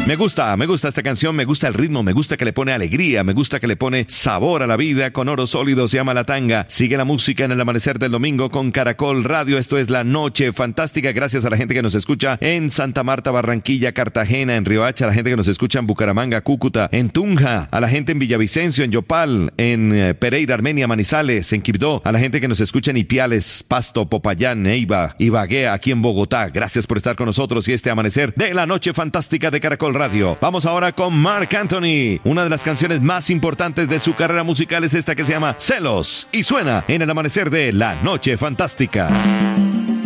Me gusta esta canción, me gusta el ritmo, me gusta que le pone alegría, me gusta que le pone sabor a la vida. Con Oro Sólido se llama La Tanga. Sigue la música en el amanecer del domingo con Caracol Radio. Esto es La Noche Fantástica. Gracias a la gente que nos escucha en Santa Marta, Barranquilla, Cartagena, en Riohacha, a la gente que nos escucha en Bucaramanga, Cúcuta, en Tunja, a la gente en Villavicencio, en Yopal, en Pereira, Armenia, Manizales, en Quibdó, a la gente que nos escucha en Ipiales, Pasto, Popayán, Neiva, Ibagué, aquí en Bogotá. Gracias por estar con nosotros y este amanecer de La Noche Fantástica de Caracol Radio. Vamos ahora con Marc Anthony. Una de las canciones más importantes de su carrera musical es esta que se llama Celos y suena en el amanecer de La Noche Fantástica.